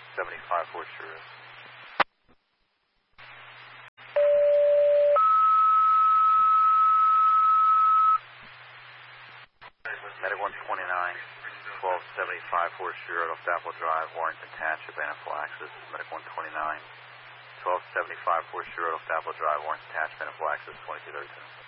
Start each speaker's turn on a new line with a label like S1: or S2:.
S1: 1275 Fort Churros. Medic 129, 1275 Fort Churros off Apple Drive, Warrington Township, anaphylaxis. Medic 129, 1275 Fort Churros off Apple Drive, Warrington Township, anaphylaxis, 2232.